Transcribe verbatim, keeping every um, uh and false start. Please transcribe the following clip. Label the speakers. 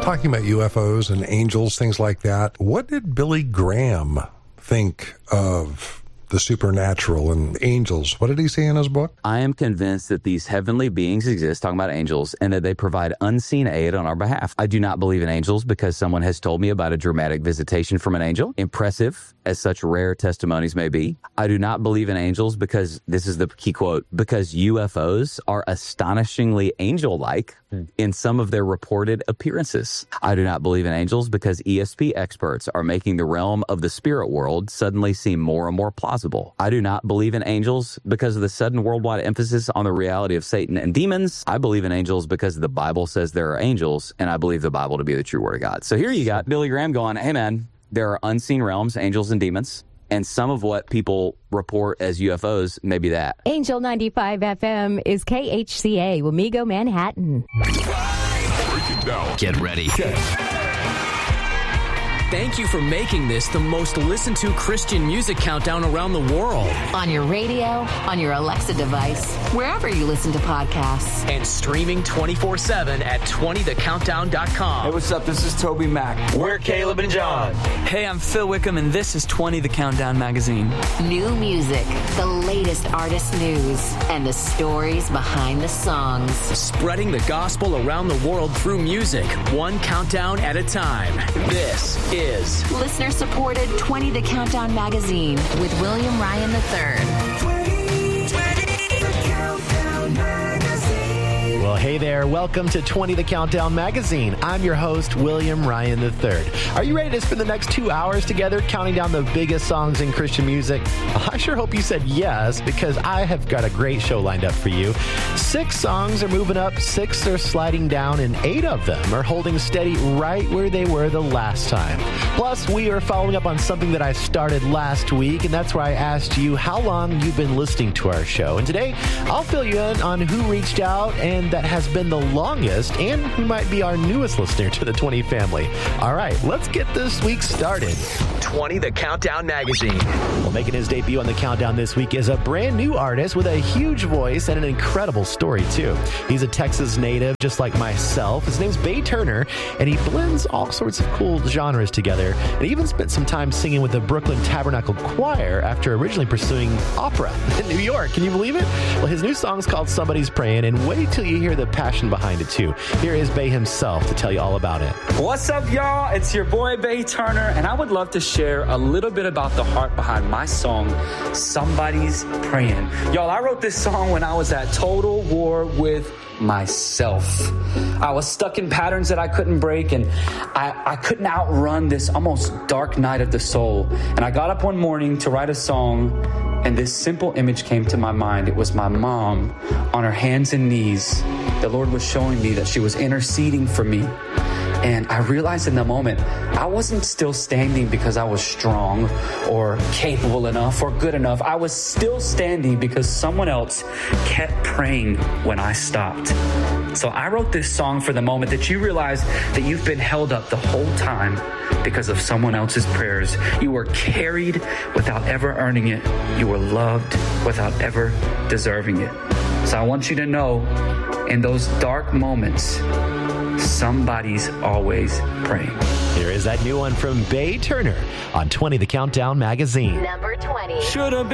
Speaker 1: Talking about U F Os and angels, things like that, what did Billy Graham think of the supernatural and angels? What did he say in his book?
Speaker 2: I am convinced that these heavenly beings exist, talking about angels, and that they provide unseen aid on our behalf. I do not believe in angels because someone has told me about a dramatic visitation from an angel, impressive as such rare testimonies may be. I do not believe in angels because, this is the key quote, because U F Os are astonishingly angel-like in some of their reported appearances. I do not believe in angels because E S P experts are making the realm of the spirit world suddenly seem more and more plausible. I do not believe in angels because of the sudden worldwide emphasis on the reality of Satan and demons. I believe in angels because the Bible says there are angels, and I believe the Bible to be the true word of God. So here you got Billy Graham going, hey man, there are unseen realms, angels and demons, and some of what people report as U F Os may be that.
Speaker 3: Angel ninety-five F M is K H C A, Wamego, Manhattan.
Speaker 4: Break it down. Get ready. Thank you for making this the most listened to Christian music countdown around the world.
Speaker 5: On your radio, on your Alexa device, wherever you listen to podcasts.
Speaker 4: And streaming twenty-four seven at twenty the countdown dot com.
Speaker 6: Hey, what's up? This is Toby Mac.
Speaker 7: We're Caleb and John.
Speaker 8: Hey, I'm Phil Wickham, and this is twenty the Countdown magazine.
Speaker 5: New music, the latest artist news, and the stories behind the songs.
Speaker 4: Spreading the gospel around the world through music, one countdown at a time. This is is
Speaker 5: listener-supported twenty the Countdown magazine with William Ryan the third.
Speaker 9: Well, hey there. Welcome to twenty the Countdown magazine. I'm your host, William Ryan the third. Are you ready to spend the next two hours together counting down the biggest songs in Christian music? I sure hope you said yes, because I have got a great show lined up for you. Six songs are moving up, six are sliding down, and eight of them are holding steady right where they were the last time. Plus, we are following up on something that I started last week, and that's where I asked you how long you've been listening to our show. And today, I'll fill you in on who reached out and that has been the longest and who might be our newest listener to the twenty family. All right, let's get this week started.
Speaker 4: twenty the Countdown magazine.
Speaker 9: Well, making his debut on the Countdown this week is a brand new artist with a huge voice and an incredible story, too. He's a Texas native, just like myself. His name's Bay Turner, and he blends all sorts of cool genres together, and he even spent some time singing with the Brooklyn Tabernacle Choir after originally pursuing opera in New York. Can you believe it? Well, his new song's called Somebody's Praying, and wait till you hear the passion behind it, too. Here is Bay himself to tell you all about it.
Speaker 10: What's up, y'all? It's your boy, Bay Turner, and I would love to share a little bit about the heart behind my song, Somebody's Praying. Y'all, I wrote this song when I was at total war with myself. I was stuck in patterns that I couldn't break, and I, I couldn't outrun this almost dark night of the soul. And I got up one morning to write a song, and this simple image came to my mind. It was my mom on her hands and knees. The Lord was showing me that she was interceding for me. And I realized in the moment, I wasn't still standing because I was strong or capable enough or good enough. I was still standing because someone else kept praying when I stopped. So I wrote this song for the moment that you realize that you've been held up the whole time because of someone else's prayers. You were carried without ever earning it. You were loved without ever deserving it. So I want you to know, in those dark moments, somebody's always praying.
Speaker 9: Here is that new one from Bay Turner on twenty the Countdown magazine.
Speaker 5: Number twenty.
Speaker 10: Should have been